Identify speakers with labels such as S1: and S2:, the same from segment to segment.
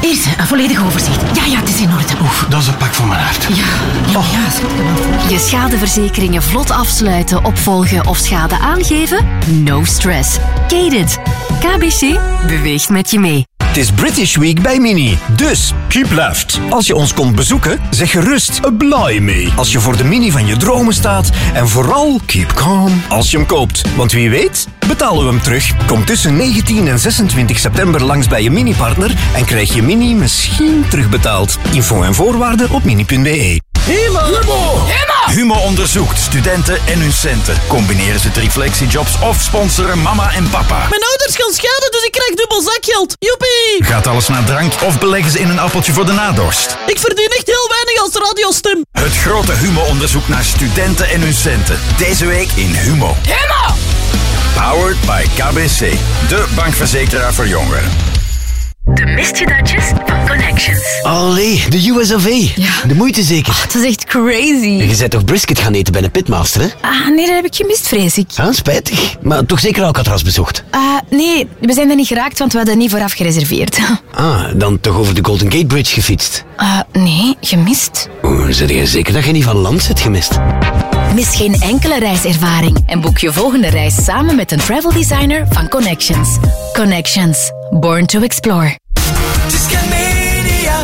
S1: Hier is een volledig overzicht. Ja, het is in orde.
S2: Oef, dat is een pak voor mijn hart.
S1: Ja, schat.
S3: Je schadeverzekeringen vlot afsluiten, opvolgen of schade aangeven? No stress. Gated. KBC beweegt met je mee.
S4: Het is British Week bij Mini. Dus, keep left. Als je ons komt bezoeken, zeg gerust blij mee. Als je voor de Mini van je dromen staat. En vooral, keep calm als je hem koopt. Want wie weet, betalen we hem terug. Kom tussen 19 en 26 september langs bij je Mini-partner en krijg je Mini misschien terugbetaald. Info en voorwaarden op mini.be.
S5: Humo onderzoekt studenten en hun centen. Combineren ze 3 flexijobs of sponsoren mama en papa.
S6: Mijn ouders gaan scheiden, dus ik krijg dubbel zakgeld. Joepie!
S5: Gaat alles naar drank of beleggen ze in een appeltje voor de nadorst?
S6: Ik verdien echt heel weinig als radiostem.
S5: Het grote Humo-onderzoek naar studenten en hun centen. Deze week in Humo.
S6: Humo!
S5: Powered by KBC. De bankverzekeraar voor jongeren.
S3: De mist je datjes van Connections.
S7: Allee, de US of A.
S3: Ja.
S7: De moeite zeker.
S3: Dat is echt crazy.
S7: Je bent toch brisket gaan eten bij een pitmaster, hè?
S3: Nee, dat heb ik gemist, vrees ik.
S7: Ah, spijtig. Maar toch zeker Alcatraz bezocht?
S3: Nee, we zijn er niet geraakt, want we hadden niet vooraf gereserveerd.
S7: Dan toch over de Golden Gate Bridge gefietst?
S3: Nee, gemist.
S7: Zeg je zeker dat je niet van land zit gemist?
S3: Mis geen enkele reiservaring en boek je volgende reis samen met een travel designer van Connections. Connections. Born to explore.
S8: Het is geen media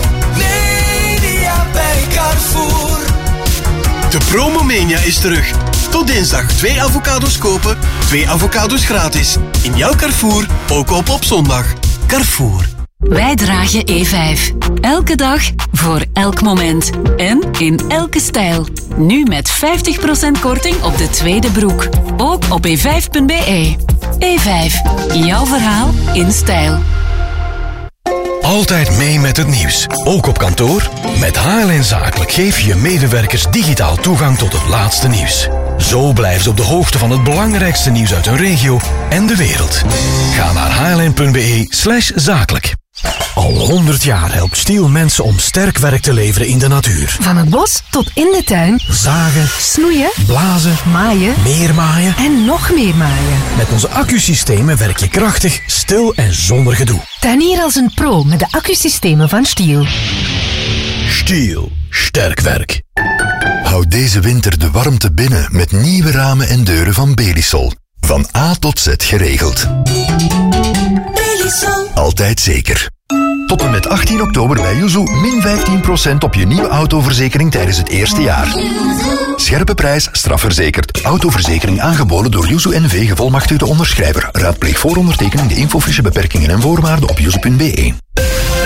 S8: bij Carrefour.
S9: De Promomania is terug. Tot dinsdag 2 avocados kopen, 2 avocados gratis. In jouw Carrefour, ook op zondag. Carrefour.
S10: Wij dragen E5. Elke dag, voor elk moment. En in elke stijl. Nu met 50% korting op de tweede broek. Ook op e5.be. E5. Jouw verhaal in stijl.
S11: Altijd mee met het nieuws. Ook op kantoor. Met HLN Zakelijk geef je medewerkers digitaal toegang tot het laatste nieuws. Zo blijven ze op de hoogte van het belangrijkste nieuws uit hun regio en de wereld. Ga naar hln.be/zakelijk. Al 100 jaar helpt Stiel mensen om sterk werk te leveren in de natuur.
S12: Van het bos tot in de tuin.
S11: Zagen,
S12: snoeien,
S11: blazen,
S12: maaien,
S11: meer maaien
S12: en nog meer maaien.
S11: Met onze accusystemen werk je krachtig, stil en zonder gedoe.
S12: Tuinier als een pro met de accusystemen van Stiel.
S11: Stiel, sterk werk.
S13: Houd deze winter de warmte binnen met nieuwe ramen en deuren van Belisol. Van A tot Z geregeld.
S8: Belisol.
S13: Altijd zeker. Tot en met 18 oktober bij Yuzu min 15% op je nieuwe autoverzekering tijdens het eerste jaar. Scherpe prijs, strafverzekerd. Autoverzekering aangeboden door Yuzu NV, gevolmachtigde onderschrijver. Raadpleeg voor ondertekening de infofiche beperkingen en voorwaarden op yuzu.be.